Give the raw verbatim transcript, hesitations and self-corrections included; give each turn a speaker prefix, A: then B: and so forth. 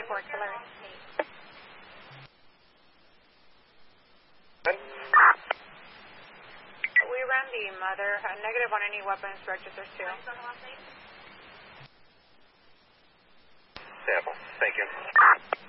A: for auxiliary. We ran the mother, uh, negative on any weapons registers too.
B: Sample, thank you.